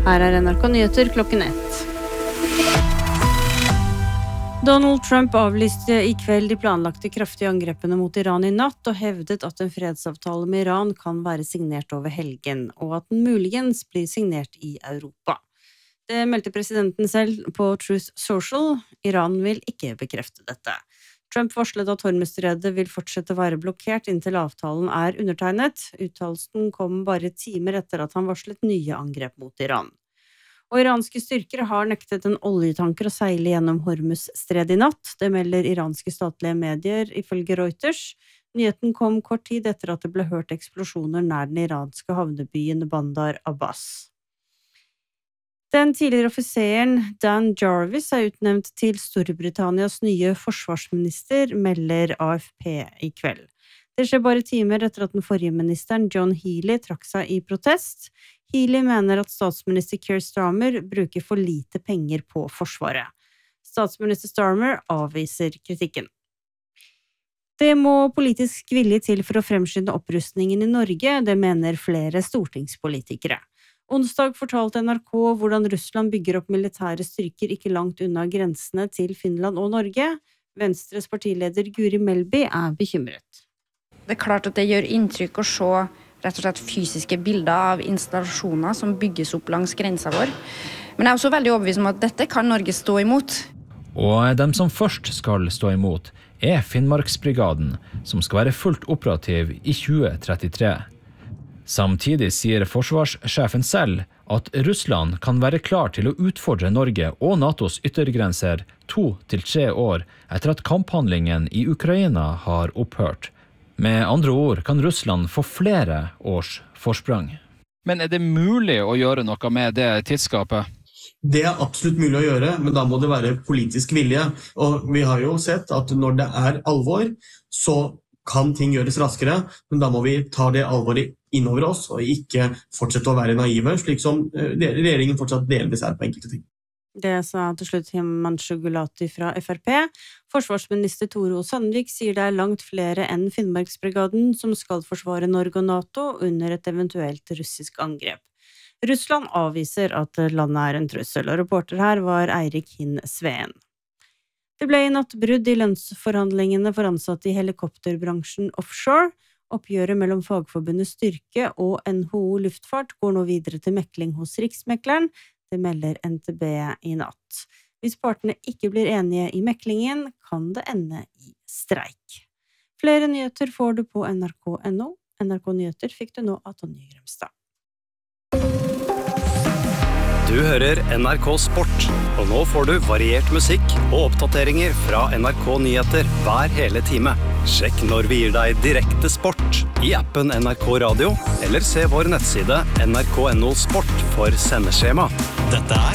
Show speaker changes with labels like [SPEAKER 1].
[SPEAKER 1] Her NRK Nyheter klokken 1. Donald Trump avlyste i kveld de planlagte kraftige angrepene mot Iran i natt og hevdet at en fredsavtale med Iran kan være signert over helgen, og at den muligens blir signert i Europa. Det meldte presidenten selv på Truth Social. Iran vil ikke bekrefte dette. Trump varslet at Hormuzstredet vil fortsette å være blokkert inntil avtalen er undertegnet. Uttalelsen kom bare timer etter at han varslet nye angrep mot Iran. Og iranske styrker har nektet en oljetanker å seile gjennom Hormuzstredet i natt. Det melder iranske statlige medier ifølge Reuters. Nyheten kom kort tid etter at det ble hørt eksplosjoner nær den iranske havnebyen Bandar Abbas. Den tidligere offiseren Dan Jarvis er utnevnt til Storbritannias nye forsvarsminister, melder AFP i kveld. Det skjer bare timer etter at den forrige ministeren, John Healey, trakk seg i protest. Healey mener at statsminister Keir Starmer bruker for lite penger på forsvaret. Statsminister Starmer avviser kritikken. Det må politisk vilje til for å fremskynde opprustningen i Norge, det mener flere stortingspolitikere. Onsdag fortalte NRK hvordan Russland bygger opp militære styrker ikke langt unna grensene til Finland og Norge. Venstres partileder Guri Melby er bekymret.
[SPEAKER 2] Det er klart at det gjør inntrykk å se rett og slett fysiske bilder av installasjoner som bygges opp langs grensa vår. Men jeg er også veldig overbevist om at dette kan Norge stå imot.
[SPEAKER 3] Og dem som først skal stå imot er Finnmarksbrigaden, som skal være fullt operativ i 2033. Samtidig sier forsvarssjefen selv at Russland kan være klar til å utfordre Norge og NATOs yttergrenser 2 til 3 år etter at kamphandlingen i Ukraina har opphørt. Med andre ord kan Russland få flere års forsprang.
[SPEAKER 4] Men er det mulig å gjøre noe med det tidsskapet?
[SPEAKER 5] Det er absolutt mulig å gjøre, men da må det være politisk vilje. Og vi har jo sett at når det er alvor, så kan ting gjøres raskere, men da må vi ta det alvoret innover oss, og ikke fortsette å være naive, slik som regjeringen fortsatt delvis er på enkelte ting.
[SPEAKER 1] Det sa til slutt Himanshu Gulati fra FrP. Forsvarsminister Tore O. Sandvik sier det er langt flere enn Finnmarksbrigaden som skal forsvare Norge og NATO under et eventuelt russisk angrep. Russland avviser at landet er en trussel, og reporter her var Eirik Hinn Sveen. Det ble i natt brudd i lønnsforhandlingene for ansatte i helikopterbransjen offshore. Oppgjøret mellom Fagforbundet Styrke og NHO Luftfart går nå videre til mekling hos Riksmekleren. Det melder NTB i natt. Hvis partene ikke blir enige i meklingen, kan det ende i streik. Flere nyheter får du på nrk.no. NRK Nyheter fikk du nå av Tonje Grømstad.
[SPEAKER 6] Du hører NRK Sport, og nå får du variert musikk og oppdateringer fra NRK Nyheter hver hele time. Sjekk når vi gir deg direkte sport i appen NRK Radio, eller se vår nettside nrk.no sport for sendeskjema. Dette er